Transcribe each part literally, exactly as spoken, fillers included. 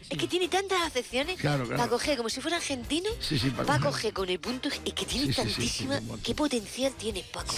Es que tiene tantas acepciones. Claro, claro. Paco G, como si fuera argentino. Sí, sí, Paco, Paco G con el punto G, es que tiene Sí, sí, sí, tantísima. sí, sí, sí. ¿Qué potencial tiene Paco?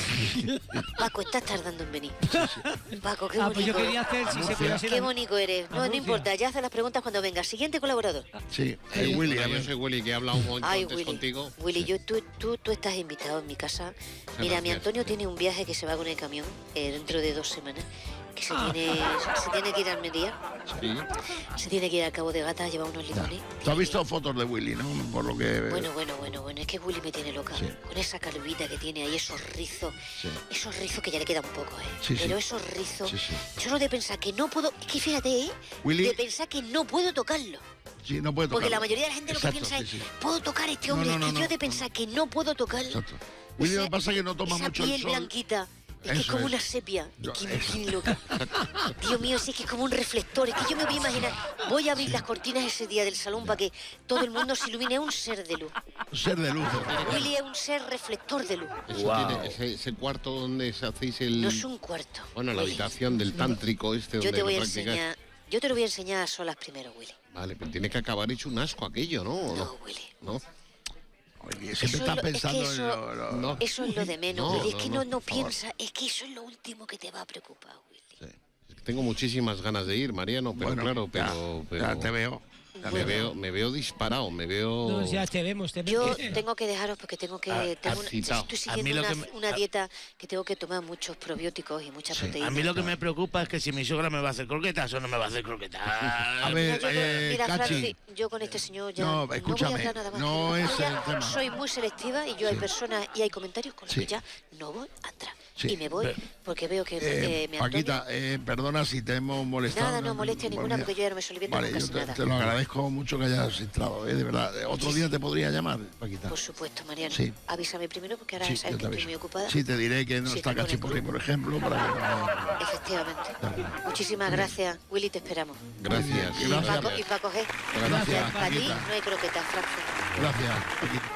Paco, estás tardando en venir. Paco, qué Ah, bonito. pues yo quería hacer, si se puede hacer... Qué bonito eres. No, no Murcia. importa, ya haces las preguntas cuando venga. Siguiente colaborador. Sí, eh, Willy, a Bueno, yo ver. soy Willy, que he hablado un momento Ay, antes Willy. contigo. Willy, yo, tú, tú, tú estás invitado en mi casa. Mira, mi gracias. Antonio tiene un viaje que se va con el camión eh, dentro de dos semanas. Que se Ah. tiene, se tiene que ir a Almería. Sí. Se tiene que ir al Cabo de Gata a llevar unos limones. Tú has visto fotos de Willy, ¿no? Por lo que... Bueno, bueno, bueno, bueno, es que Willy me tiene loca. Sí. Con esa calvita que tiene ahí, esos rizos. Sí. Esos rizos que ya le quedan un poco, ¿eh? Sí, sí. Pero esos rizos. Sí, sí. Yo no de pensar que no puedo. Es que fíjate, ¿eh? Willy- De pensar que no puedo tocarlo. Sí, no puede tocar. Porque la mayoría de la gente lo que Exacto, piensa sí, es: sí. ¿puedo tocar a este No, hombre? no, es no, que no, yo de no, pensar que no puedo tocarlo. Exacto. Willy, lo que pasa es que no toma esa mucho el piel sol. blanquita. Es que Eso es como es. una sepia. Yo- Es que me eso. tiene loca. Dios mío, sí, es que es como un reflector. Es que yo me voy a imaginar. Voy a abrir las cortinas ese día del salón para que todo el mundo se ilumine. Es un ser de luz. Ser de luz. Willy es un ser reflector de luz. Eso Wow. tiene, ese, ese cuarto donde se hacéis el... No es un cuarto. Bueno, la Willy. habitación del tántrico este Yo donde te voy lo a practicáis. enseñar. Yo te lo voy a enseñar a solas primero, Willy. Vale, pero tiene que acabar hecho un asco aquello, ¿no? ¿O No, no? Willy. ¿No? Oye, siempre Eso estás es lo- es que pensando eso- en lo... lo- No. Eso es lo de menos, No, Willy. Es no, que no, no, no por favor. piensa. Es que eso es lo último que te va a preocupar, Willy. Es que tengo muchísimas ganas de ir, Mariano, pero Bueno, claro, ya, pero... pero ya te veo. Ya Me te veo, me veo disparado, me veo... No, ya te vemos, te Yo vemos. tengo que dejaros porque tengo que Ah, tengo una- excitado. estoy A mí siguiendo lo una, que me- una a- dieta que tengo que tomar muchos probióticos y muchas proteínas. A mí lo que me preocupa es que si mi suegra me va a hacer croquetas o no me va a hacer croquetas. A Mira, ver, yo, con- eh, mira, Cachi. Francis, yo con este señor ya No, no, escúchame, voy a hablar nada más. no Yo es ya el tema. soy muy selectiva y yo hay personas y hay comentarios con los Sí. que ya no voy a entrar. Sí. Y me voy porque veo que Eh, eh, me Paquita, eh, perdona si te hemos molestado. Nada, no molestia ninguna, mira. porque yo ya no me estoy viendo Vale, con yo casi te, nada. te lo agradezco mucho que hayas entrado, eh, de verdad. Otro día te podría llamar, Paquita. Por supuesto, Mariano. Sí. Avísame primero porque ahora Sí, sabes yo que te estoy aviso. muy ocupada. Sí, te diré que no Sí, está estoy con el Cachipurri, club. por ejemplo, para que... Efectivamente. Muchísimas gracias, Willy, te esperamos. Gracias. Y Gracias. Paco, y Paco G. Gracias, Para ti Paquita. no hay croquetas, Francis. Gracias, Paquita.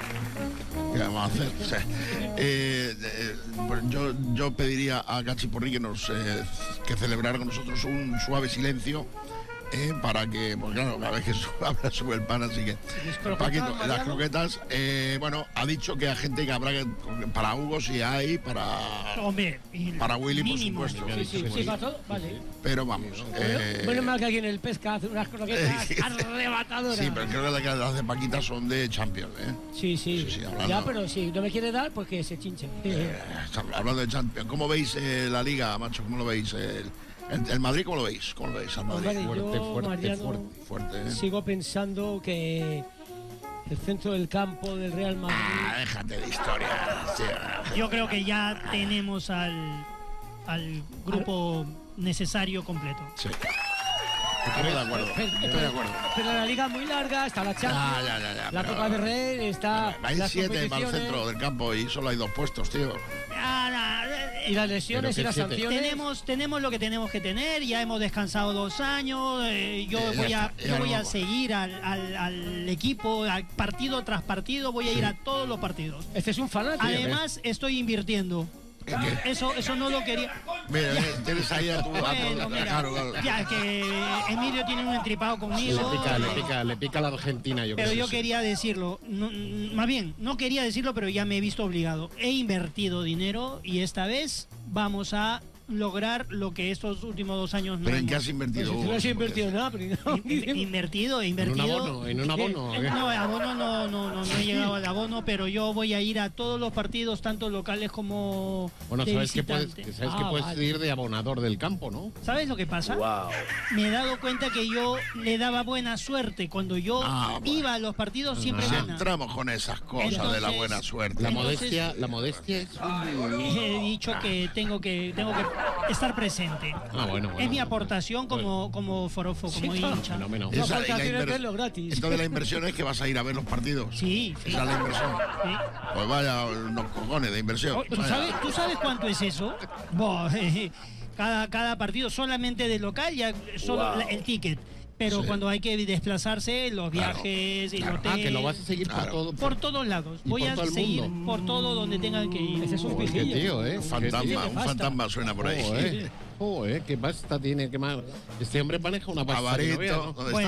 ¿Qué vamos a hacer? O sea, eh, eh, pues yo, yo pediría a Cachipurri que nos eh, que celebrara con nosotros un suave silencio eh, para que, pues claro, cada vez que sube, habla sube el pan, así que croquetas, Paquito, las Mariano? croquetas, eh, bueno, ha dicho que hay gente que habrá que, para Hugo si hay, para Hombre, y- para Willy mínimo. por supuesto. Sí, sí, sí, para todo, vale. Pero vamos, eh, Menos mal que alguien en el pesca hace unas croquetas arrebatadoras. sí, pero creo que las que las de Paquita son de Champions, ¿eh? Sí, sí. Sí, sí, hablando. Ya, pero si no me quiere dar, pues que se chinche. Hablando de Champions, ¿cómo veis eh, la Liga, macho? ¿Cómo lo veis? El, el, el Madrid, ¿cómo lo veis? ¿Cómo lo veis al Madrid? Hombre, Fuerte, yo, fuerte, Mariano, fuerte. Fuerte, ¿eh? sigo pensando que el centro del campo del Real Madrid... Ah, déjate de historias. tío. Yo creo que ya tenemos al, al grupo necesario completo. Sí. Estoy de acuerdo. Estoy de acuerdo. Pero la liga es muy larga, está la Champions, Ah, ya, ya, ya, la pero- Copa del Rey, está Hay las siete para el competiciones, centro del campo y solo hay dos puestos, tío. Ah, nah, eh, y las lesiones y Pero las que siete. sanciones. Tenemos, tenemos lo que tenemos que tener, ya hemos descansado dos años, eh, yo Eh, ya voy a, está, ya yo no voy a vamos. seguir al, al- al equipo, al partido tras partido, voy a ir a todos los partidos. Este es un fanático. Además, estoy invirtiendo. ¿En qué? Eso, eso no lo quería. Mira, eh, tienes ahí a tu... a tu- Bueno, mira, claro, claro. ya que Emilio tiene un entripado Le conmigo. pica, le pica, le pica a la Argentina, yo Pero creo. yo que sí. quería decirlo, no, mm, más bien, no quería decirlo, pero ya me he visto obligado. He invertido dinero y esta vez vamos a lograr lo que estos últimos dos años no ¿Pero en qué hemos- has invertido? Pues si Hugo? no has invertido nada, pero no. In- in- invertido, he En un invertido. abono, en un abono. Eh, No, abono no, no, no, no he llegado al abono, pero yo voy a ir a todos los partidos, tanto locales como Bueno, de sabes que puedes, visitante. sabes Ah, que puedes vale. ir de abonador del campo, ¿no? ¿Sabes lo que pasa? Wow. Me he dado cuenta que yo le daba buena suerte. Cuando yo Ah, bueno. iba a los partidos siempre Si gana. entramos con esas cosas de la Entonces, buena suerte. La Entonces- modestia, la modestia es. He dicho que tengo que tengo que estar presente. Ah, bueno, bueno. Es mi aportación como, como forofo, como claro. hincha. Fenómeno. La Esa- y la aportación es inver- verlo gratis. Entonces la inversión es que vas a ir a ver los partidos. Sí, sí. Esa es la inversión. Sí. Pues vaya, unos cojones de inversión. Oh, ¿Tú Vaya. sabes, ¿Tú sabes cuánto es eso? Buah, cada, cada partido solamente de local, ya solo Wow. la- el ticket. Pero Sí. cuando hay que desplazarse, los Claro, viajes, el claro. hotel. Ah, que lo vas a seguir Claro. por todo. Por todos lados. Y Voy por a todo el seguir mundo. por todo donde tengan que ir. Ese es un Joder, qué pijillo. tío, ¿eh? Un fantasma, tiene un pasta. fantasma suena por ahí. Joder, joder, qué pasta tiene, qué mal. Este hombre maneja una pasta. que no veas, Avarito, ¿no? ¿dónde Bueno,